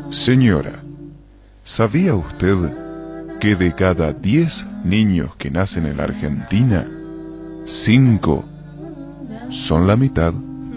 Señora, ¿sabía usted que de cada 10 niños que nacen en la Argentina, 5 son la mitad?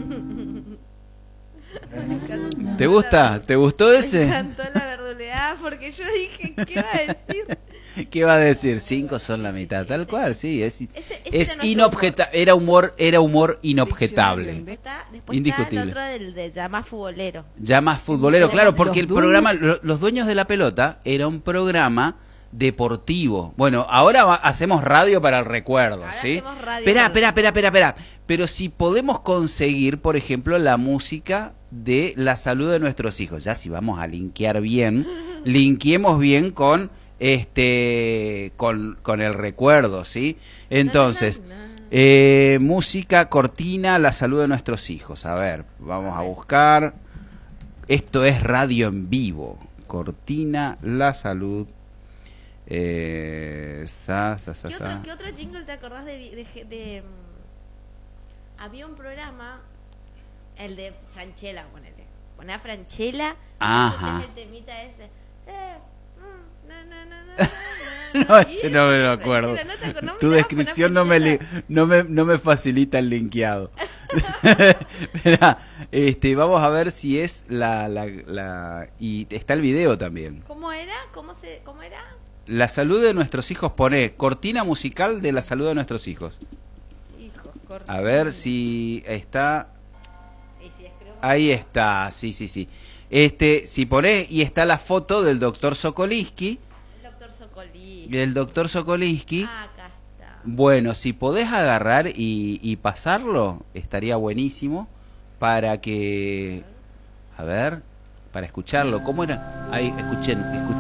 ¿Te gusta? ¿Te gustó ese? Me encantó la verduleada porque yo dije, ¿qué va a decir? ¿Qué va a decir? 5 son la mitad, tal cual, sí, es era inobjetable, era humor inobjetable. Después Indiscutible. está el otro de Llama Futbolero. Llama futbolero, claro, porque el Los programa, los dueños de la pelota, era un programa deportivo. Bueno, ahora hacemos radio para el recuerdo, Ahora ¿sí? hacemos radio Espera. Pero si podemos conseguir, por ejemplo, la música de la salud de nuestros hijos, ya si vamos a linkear bien, linkeemos bien con con el recuerdo, ¿sí? Entonces, música, cortina, la salud de nuestros hijos. A ver, vamos a buscar. Esto es radio en vivo. Cortina, la salud. ¿Qué otro jingle te acordás de había un programa, el de Franchella, ponele. Poné a Franchella. Ajá. Y el temita ese. No, ese no me lo acuerdo. No Tu descripción no me facilita el linkeado. Mirá, vamos a ver si es y está el video también. ¿Cómo era? ¿Cómo era? La salud de nuestros hijos, pone cortina musical de la salud de nuestros hijos. A ver si está. Ahí está, sí. Si ponés, y está la foto del doctor Sokolinsky. El doctor Sokolinsky. Acá está. Bueno, si podés agarrar y pasarlo, estaría buenísimo para que. A ver, para escucharlo. ¿Cómo era? Ahí, escuchen.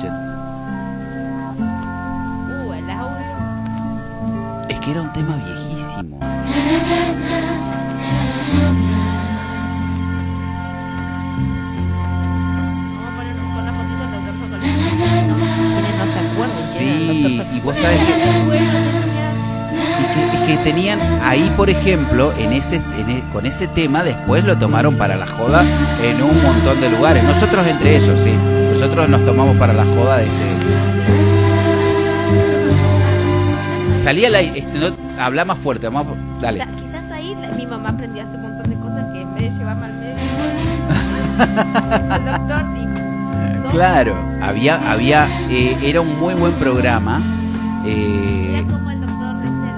El audio. Es que era un tema viejísimo. No se acuerdan. Sí, y vos sabés que tenían ahí, por ejemplo, con ese tema, después lo tomaron para la joda en un montón de lugares. Nosotros entre esos, sí. Nosotros nos tomamos para la joda de Salía habla más fuerte, dale. Quizás ahí mi mamá aprendió a hacer un montón de cosas que en vez de llevarme al médico, el doctor dijo. Claro, era un muy buen programa. Era como el doctor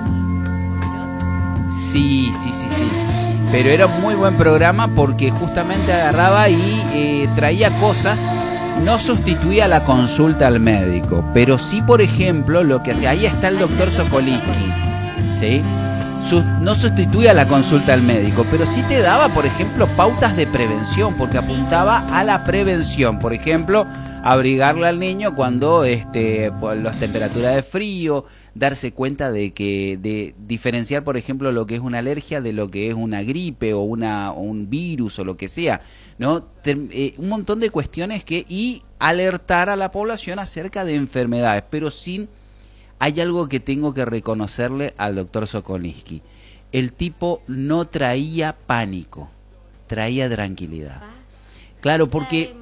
Sí. Pero era un muy buen programa porque justamente agarraba y traía cosas, no sustituía la consulta al médico, pero sí, por ejemplo, lo que hacía, ahí está el doctor Sokolinsky, ¿sí? No sustituía la consulta al médico, pero sí te daba, por ejemplo, pautas de prevención, porque apuntaba a la prevención. Por ejemplo, abrigarle al niño cuando por las temperaturas de frío, darse cuenta de diferenciar, por ejemplo, lo que es una alergia de lo que es una gripe o un virus o lo que sea, ¿no? Un montón de cuestiones y alertar a la población acerca de enfermedades, pero hay algo que tengo que reconocerle al doctor Sokolinsky. El tipo no traía pánico, traía tranquilidad. Claro, porque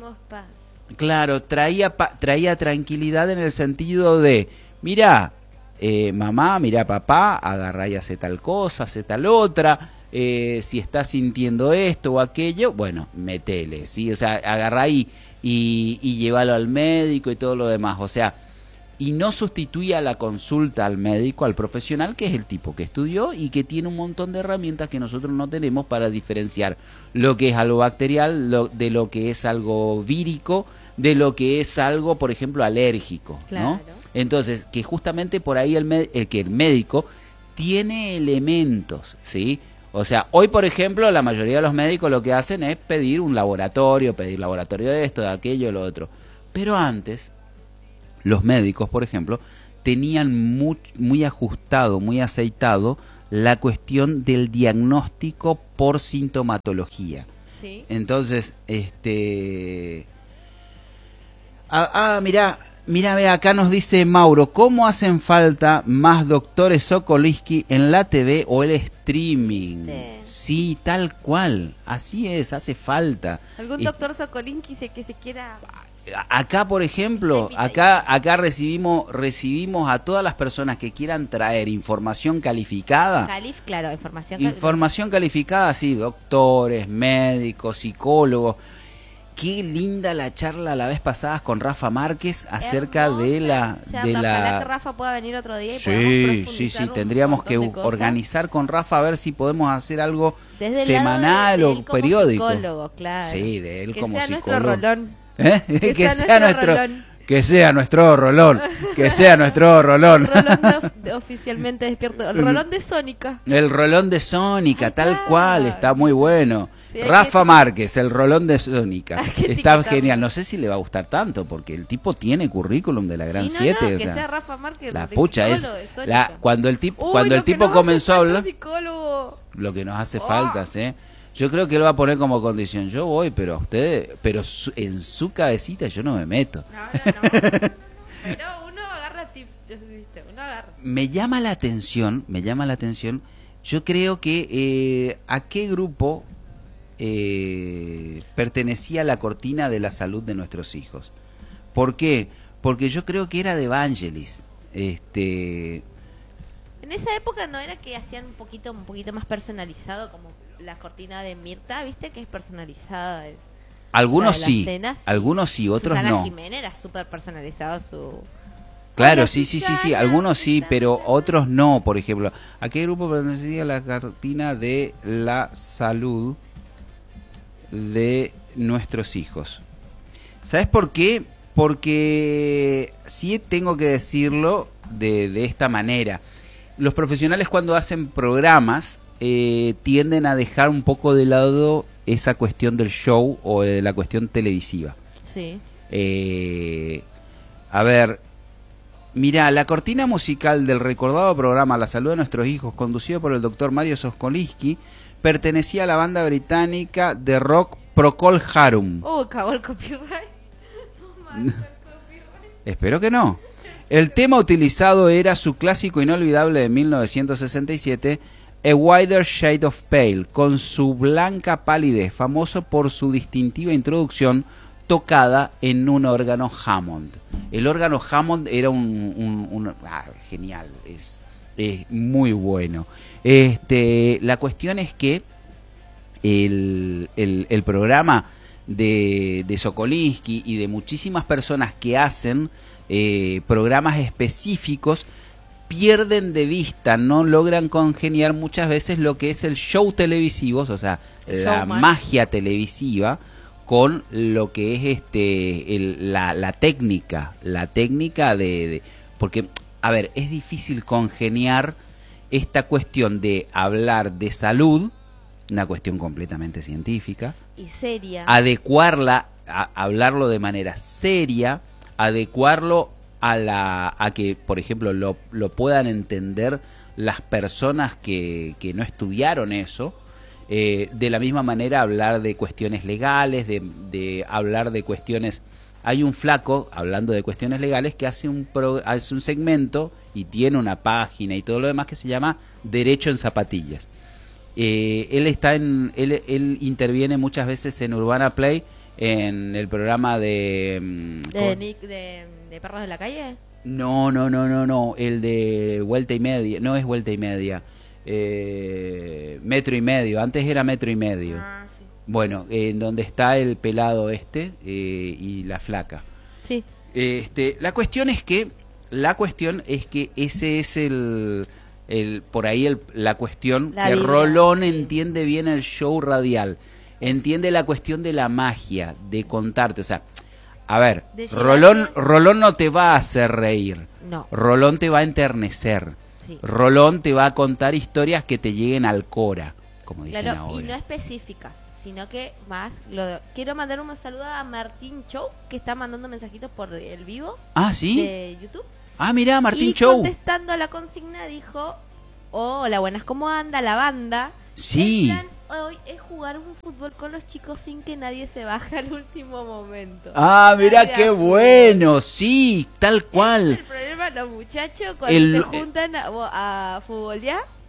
traía tranquilidad en el sentido de, mirá, mamá, mirá papá, agarrá y hace tal cosa, hace tal otra, si estás sintiendo esto o aquello, bueno, metele, ¿sí? O sea, agarrá y llévalo al médico y todo lo demás, o sea, y no sustituía la consulta al médico, al profesional, que es el tipo que estudió y que tiene un montón de herramientas que nosotros no tenemos para diferenciar lo que es algo bacterial de lo que es algo vírico, de lo que es algo, por ejemplo, alérgico, ¿no? Claro. Entonces, que justamente por ahí el médico tiene elementos, ¿sí? O sea, hoy, por ejemplo, la mayoría de los médicos lo que hacen es pedir laboratorio de esto, de aquello, de lo otro. Pero antes, los médicos, por ejemplo, tenían muy ajustado, muy aceitado la cuestión del diagnóstico por sintomatología. Sí. Entonces, Mira, ve, acá nos dice Mauro, ¿cómo hacen falta más doctores Sokolinsky en la TV o el streaming? Sí, tal cual, así es, hace falta. ¿Algún doctor Sokolinsky que se quiera...? Acá, por ejemplo, acá recibimos a todas las personas que quieran traer información calificada. Claro, información calificada, sí, doctores, médicos, psicólogos. Qué linda la charla la vez pasada con Rafa Márquez acerca de la... Ojalá que Rafa pueda venir otro día y sí, tendríamos que organizar con Rafa a ver si podemos hacer algo semanal o periódico. Claro. Sí, de él como psicólogo. Nuestro Rolón. Que sea nuestro Rolón. Que sea nuestro Rolón. Rolón oficialmente despierto. El Rolón de Sónica. El Rolón de Sónica, tal cual, está muy bueno. Sí, Rafa Márquez, el Rolón de Sónica. Está genial. No sé si le va a gustar tanto, porque el tipo tiene currículum de la Gran 7. No, que sea Rafa Márquez. La pucha es... Cuando el tipo comenzó a hablar... Lo que nos hace falta, ¿eh? Yo creo que él va a poner como condición, yo voy, pero a ustedes, en su cabecita yo no me meto. No. Pero uno agarra tips, ¿viste? Uno agarra. Me llama la atención, yo creo que ¿a qué grupo pertenecía la cortina de la salud de nuestros hijos? ¿Por qué? Porque yo creo que era de Evangelis. En esa época no era que hacían un poquito más personalizado, como la cortina de Mirta, ¿viste? Que es personalizada. Algunos sí, otros Susana no. Jiménez era súper personalizado su... Claro, sí, algunos sí, pero otros no. Por ejemplo, ¿a qué grupo pertenecía la cortina de la salud de nuestros hijos? ¿Sabes por qué? Porque sí tengo que decirlo de esta manera. Los profesionales cuando hacen programas tienden a dejar un poco de lado esa cuestión del show o de la cuestión televisiva. Sí. A ver, mira, la cortina musical del recordado programa La Salud de Nuestros Hijos, conducido por el doctor Mario Soskolinski, pertenecía a la banda británica de rock Procol Harum. Acabó el copyright. Espero que no. El tema utilizado era su clásico inolvidable de 1967, A Wider Shade of Pale, con su blanca palidez, famoso por su distintiva introducción tocada en un órgano Hammond. El órgano Hammond era genial, es muy bueno. La cuestión es que el programa de Sokolinski y de muchísimas personas que hacen programas específicos pierden de vista, no logran congeniar muchas veces lo que es el show televisivo, o sea, la magia televisiva con lo que es la técnica de porque, a ver, es difícil congeniar esta cuestión de hablar de salud, una cuestión completamente científica y seria, adecuarla, hablarlo de manera seria, adecuarlo a que, por ejemplo, lo puedan entender las personas que no estudiaron eso. De la misma manera hablar de cuestiones legales, de hablar de cuestiones... Hay un flaco, hablando de cuestiones legales, que hace un segmento y tiene una página y todo lo demás que se llama Derecho en Zapatillas. Él interviene muchas veces en Urbana Play, en el programa de Perros de la Calle. No, el de Vuelta y Media, no es Vuelta y Media, Metro y Medio, antes era Metro y Medio. Sí. Bueno, en donde está el pelado y la flaca. Sí. La cuestión es que ese es por ahí la cuestión que Rolón entiende bien el show radial, entiende la cuestión de la magia, de contarte, o sea, a ver, Rolón no te va a hacer reír, no. Rolón te va a enternecer, sí. Rolón te va a contar historias que te lleguen al cora, como dicen ahora. Y no específicas, sino que más, quiero mandar un saludo a Martín Chow, que está mandando mensajitos por el vivo. Ah, ¿sí? De YouTube. Ah, mirá, Martín Chow. Y contestando a la consigna dijo, hola, buenas, ¿cómo anda la banda? Sí. El plan hoy es jugar un fútbol con los chicos sin que nadie se baje al último momento. Ah, mirá qué bueno, sí, tal cual. El problema, los muchachos cuando se juntan a futbolear,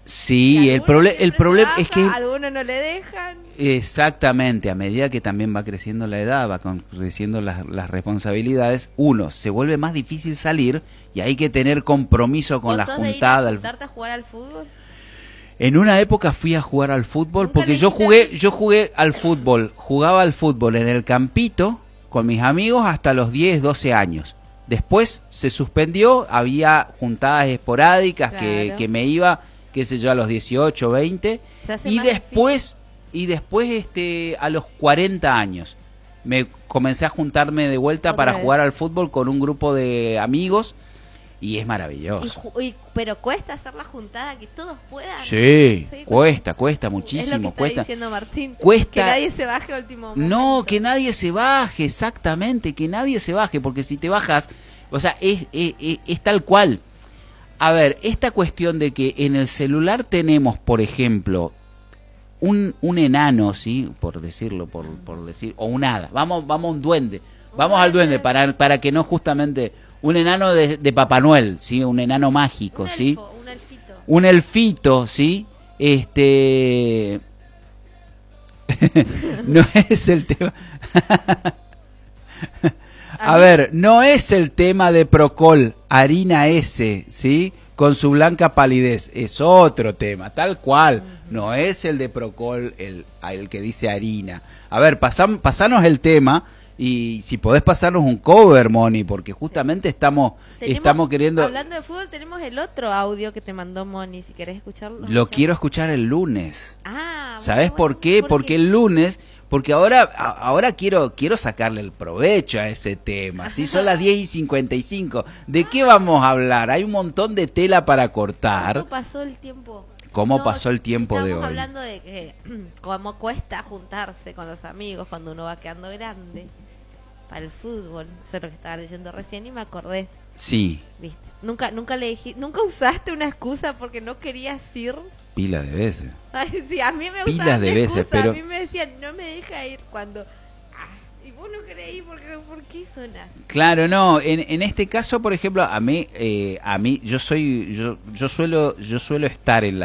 Sí, el problema es que... algunos no le dejan. Exactamente, a medida que también va creciendo la edad, creciendo las responsabilidades, uno, se vuelve más difícil salir y hay que tener compromiso con la juntada. ¿De ir a juntarte a jugar al fútbol? En una época fui a jugar al fútbol porque yo jugué al fútbol, jugaba al fútbol en el campito con mis amigos hasta los 10, 12 años. Después se suspendió, había juntadas esporádicas, claro, que me iba, qué sé yo, a los 18, 20, y después a los 40 años me comencé a juntarme de vuelta para jugar al fútbol con un grupo de amigos y es maravilloso. Pero cuesta hacer la juntada, que todos puedan. Sí, cuesta muchísimo. Es lo que está diciendo Martín. Cuesta. Que nadie se baje al último momento. No, que nadie se baje, exactamente, que nadie se baje, porque si te bajas, o sea, es tal cual. A ver, esta cuestión de que en el celular tenemos, por ejemplo, un enano, ¿sí? Por decirlo, por decir, o un hada. Vamos a un duende. Vamos al duende para que no justamente... Un enano de Papá Noel, ¿sí? Un enano mágico, ¿sí? Un elfito. Un elfito, ¿sí? No es el tema... A ver, no es el tema de Procol, Harina S, ¿sí? Con su blanca palidez, es otro tema, tal cual. No es el de Procol, el que dice harina. A ver, pasanos el tema y si podés pasarnos un cover, Moni, porque justamente estamos queriendo... Hablando de fútbol, tenemos el otro audio que te mandó Moni, si querés escucharlo. Lo quiero escuchar el lunes. Ah, ¿Sabés por qué? Porque el lunes... Porque ahora quiero sacarle el provecho a ese tema. Si son las 10:55, ¿de qué vamos a hablar? Hay un montón de tela para cortar. ¿Cómo pasó el tiempo? ¿Cómo pasó el tiempo de hoy? Estamos hablando de que cómo cuesta juntarse con los amigos cuando uno va quedando grande para el fútbol. Eso es lo que estaba leyendo recién y me acordé. Sí. ¿Viste? Nunca usaste una excusa porque no querías ir. Pilas de veces. Ay, sí, a mí me pilas de veces, pero a mí me decían, no me deja ir cuando... y vos no querés ir, ¿por qué sonás? Claro, no, en este caso, por ejemplo, a mí yo suelo estar en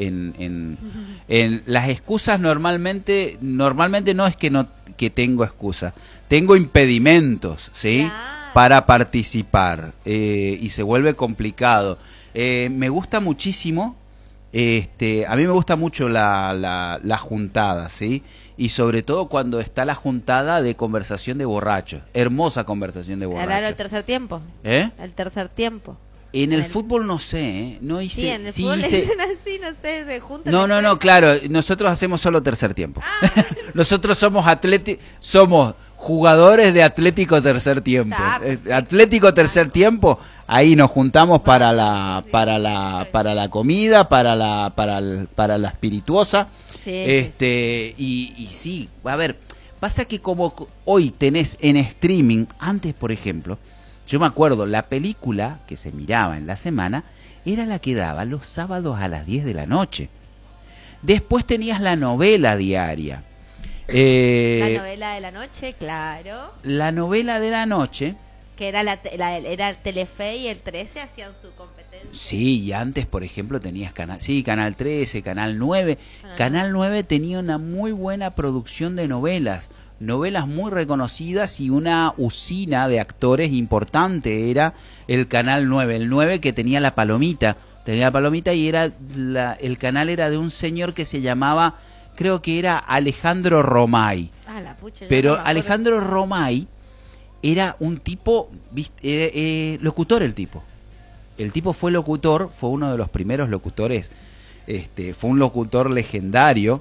las excusas normalmente no es que tengo excusas, tengo impedimentos, ¿sí? Claro. Para participar, y se vuelve complicado. Me gusta muchísimo. A mí me gusta mucho la juntada, ¿sí? Y sobre todo cuando está la juntada de conversación de borrachos. Hermosa conversación de borrachos. Claro, el tercer tiempo. ¿Eh? El tercer tiempo. En el fútbol no sé, ¿eh? No hice... Sí, en el fútbol dicen así, no sé, se juntan... No, claro, nosotros hacemos solo tercer tiempo. Nosotros somos jugadores de Atlético tercer tiempo. Atlético tercer tiempo, ahí nos juntamos para la comida, para la espirituosa. Sí, y sí, a ver, pasa que como hoy tenés en streaming, antes por ejemplo, yo me acuerdo, la película que se miraba en la semana era la que daba los sábados a las 10 de la noche. Después tenías la novela diaria. La novela de la noche, claro. La novela de la noche. Que era era Telefe y el 13 hacían su competencia. Sí, y antes, por ejemplo, tenías Canal 13, Canal 9. Canal 9 tenía una muy buena producción de novelas muy reconocidas y una usina de actores importante era el Canal 9. El 9 que tenía la palomita. Y el canal era de un señor que se llamaba... Creo que era Alejandro Romay. Pero Alejandro Romay era un tipo, locutor el tipo. El tipo fue locutor, fue uno de los primeros locutores, fue un locutor legendario.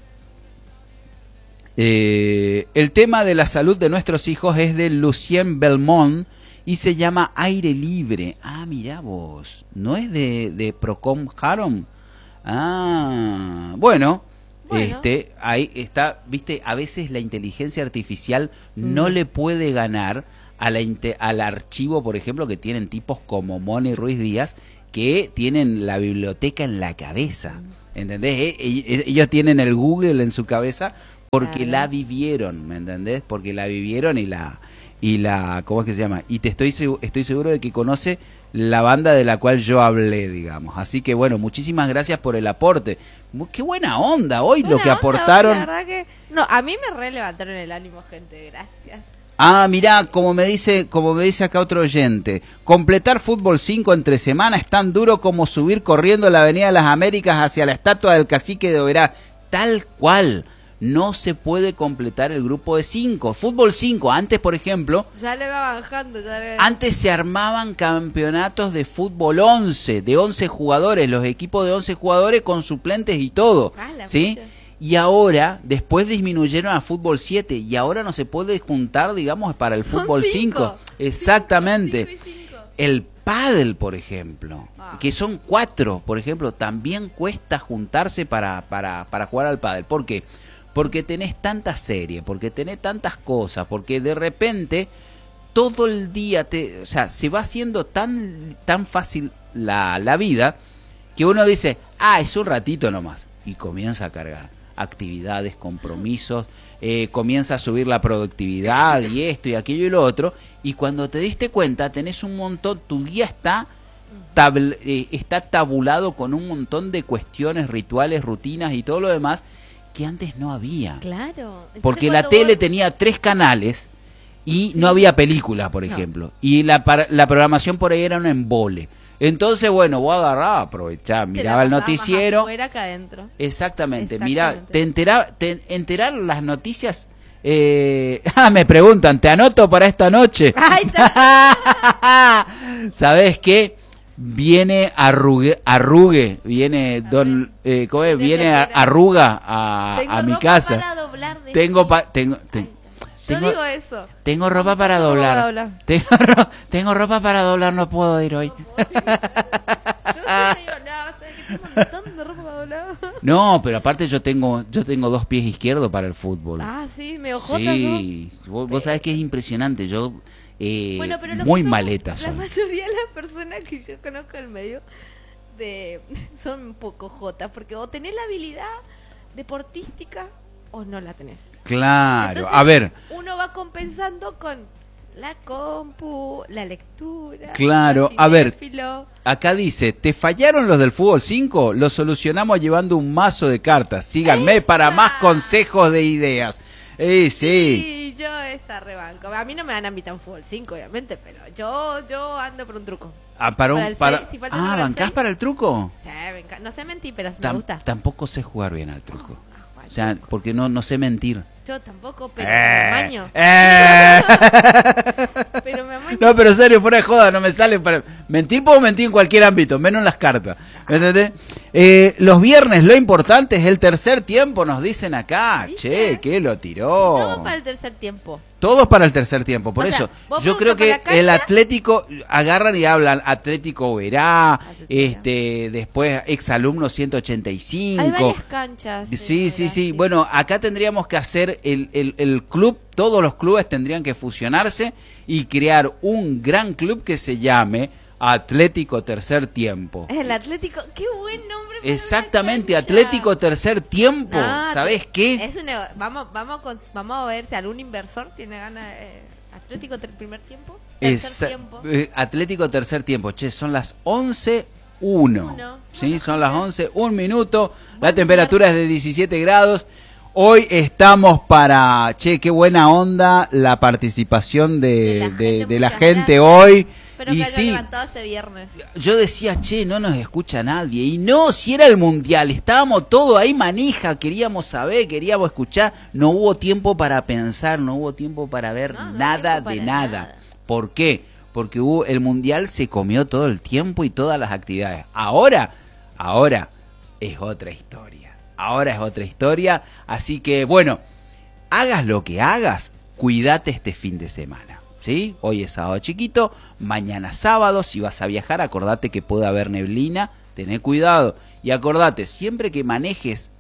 El tema de la salud de nuestros hijos es de Lucien Belmont y se llama Aire Libre. Ah, mirá vos, ¿no es de Procom Harum? Ah, bueno... ahí está, viste, a veces la inteligencia artificial no le puede ganar al archivo, por ejemplo, que tienen tipos como Moni Ruiz Díaz, que tienen la biblioteca en la cabeza, ¿entendés? Ellos tienen el Google en su cabeza porque la vivieron, ¿me entendés? Porque la vivieron y ¿cómo es que se llama? Y estoy seguro de que conoce la banda de la cual yo hablé, digamos. Así que bueno, muchísimas gracias por el aporte. Qué buena onda hoy lo que aportaron. La verdad que no, a mí me re levantaron el ánimo, gente, gracias. Ah, mirá, como me dice acá otro oyente, completar fútbol 5 entre semana es tan duro como subir corriendo la Avenida de las Américas hacia la estatua del Cacique de Oberá. Tal cual. No se puede completar el grupo de 5. Fútbol 5, antes, por ejemplo... Ya le va bajando. Antes se armaban campeonatos de fútbol 11, de 11 jugadores, los equipos de 11 jugadores con suplentes y todo, ¿sí? Pucha. Y ahora, después disminuyeron a fútbol 7, y ahora no se puede juntar, digamos, para el fútbol 5. Exactamente. 5 y 5. El pádel, por ejemplo, que son 4, por ejemplo, también cuesta juntarse para jugar al pádel. ¿Por qué? Porque tenés tantas series, porque tenés tantas cosas, porque de repente todo el día o sea, se va haciendo tan fácil la vida que uno dice, es un ratito nomás, y comienza a cargar actividades, compromisos, comienza a subir la productividad y esto y aquello y lo otro, y cuando te diste cuenta tenés un montón, tu día está tabulado con un montón de cuestiones, rituales, rutinas y todo lo demás que antes no había. Claro. Porque la tele tenía 3 canales y no había película, por ejemplo. Y la programación por ahí era un embole. Entonces, bueno, vos agarrabas, aprovechaba, miraba el noticiero. Afuera, acá adentro. Exactamente. Mirá, enterar las noticias. Me preguntan, ¿te anoto para esta noche? Ahí está. ¿Sabés qué? Viene Arrugue, viene Don, viene Arruga a mi casa. Para doblar de yo digo eso. Tengo ropa para doblar. Tengo ropa para doblar, no puedo ir hoy. Yo digo, tengo un montón de ropa para doblar. No, pero aparte yo tengo 2 pies izquierdos para el fútbol. Sí, me ojotas. Sí, vos sabés que es impresionante. Yo pero muy maleta soy. La mayoría de las personas que yo conozco en el medio son un poco jotas, porque o tenés la habilidad deportística o no la tenés. Claro. Entonces, a ver, uno va compensando con la compu, la lectura. Claro, a ver, acá dice, ¿te fallaron los del fútbol 5? Lo solucionamos llevando un mazo de cartas. Síganme para más consejos de ideas. Sí, yo esa rebanco. A mí no me van a invitar a un fútbol 5, obviamente, pero yo ando por un truco. ¿Bancás para el truco? Sí, no sé mentir, pero me gusta. Tampoco sé jugar bien al truco. O sea, porque no sé mentir. Yo tampoco, pero me amaño. Pero me amaño. No, pero serio, fuera de joda, no me sale para... Mentir puedo mentir en cualquier ámbito, menos en las cartas. ¿Entendés? Los viernes lo importante es el tercer tiempo, nos dicen acá. ¿Viste? Che, ¿qué lo tiró? Todo para el tercer tiempo. Todos para el tercer tiempo, por eso yo creo que el Atlético, agarran y hablan Atlético Verá, después exalumno 185. Hay varias canchas. Sí. Bueno, acá tendríamos que hacer el club, todos los clubes tendrían que fusionarse y crear un gran club que se llame Atlético Tercer Tiempo. El Atlético, qué buen nombre. Exactamente, Atlético Tercer Tiempo. ¿Sabés qué? Vamos a ver si algún inversor tiene ganas de Atlético Primer Tiempo. Tercer Tiempo. Atlético Tercer Tiempo. Che, son las 11:01. Sí, son las 11, 1 minuto. La temperatura es de 17 grados. Hoy estamos para... Che, qué buena onda la participación de la gente hoy. Pero que haya levantado ese viernes. Yo decía, che, no nos escucha nadie. Y no, si era el mundial, estábamos todos ahí manija, queríamos saber, queríamos escuchar. No hubo tiempo para pensar, no hubo tiempo para ver nada de nada. ¿Por qué? Porque el mundial se comió todo el tiempo y todas las actividades. Ahora es otra historia. Ahora es otra historia. Así que, bueno, hagas lo que hagas, cuídate este fin de semana. ¿Sí? Hoy es sábado chiquito, mañana sábado, si vas a viajar, acordate que puede haber neblina, tené cuidado. Y acordate, siempre que manejes,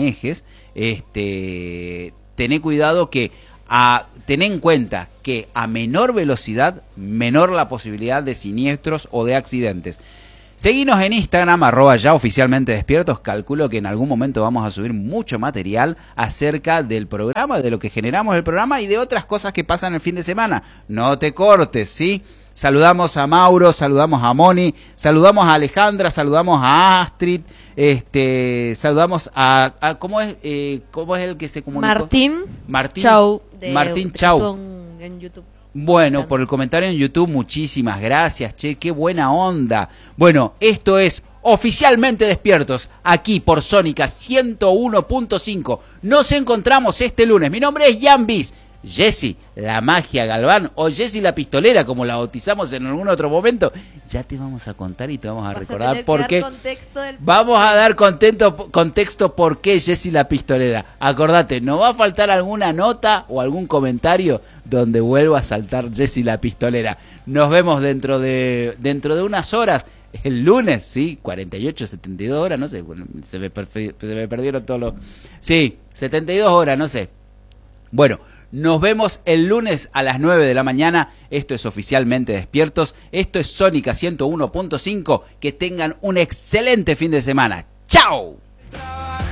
tené cuidado que, tené en cuenta que a menor velocidad, menor la posibilidad de siniestros o de accidentes. Seguinos en Instagram, @ya oficialmente despiertos. Calculo que en algún momento vamos a subir mucho material acerca del programa, de lo que generamos el programa y de otras cosas que pasan el fin de semana. No te cortes, ¿sí? Saludamos a Mauro, saludamos a Moni, saludamos a Alejandra, saludamos a Astrid, saludamos a ¿cómo es el que se comunicó? Martín Chau. Martín Chau. En YouTube. Bueno, por el comentario en YouTube, muchísimas gracias, che, qué buena onda. Bueno, esto es Oficialmente Despiertos, aquí por Sónica 101.5. Nos encontramos este lunes. Mi nombre es Jan Bis. Jessy, la magia Galván, o Jessy la pistolera, como la bautizamos en algún otro momento, ya te vamos a contar y te vamos a recordar por qué. Vamos a dar contexto por qué Jessy la pistolera. Acordate, no va a faltar alguna nota o algún comentario donde vuelva a saltar Jessy la pistolera. Nos vemos dentro de unas horas. El lunes, sí, 48, 72 horas, no sé, bueno, se me perdieron todos los... Sí, 72 horas, no sé. Bueno, nos vemos el lunes a las 9 de la mañana. Esto es Oficialmente Despiertos. Esto es Sónica 101.5. Que tengan un excelente fin de semana. ¡Chao!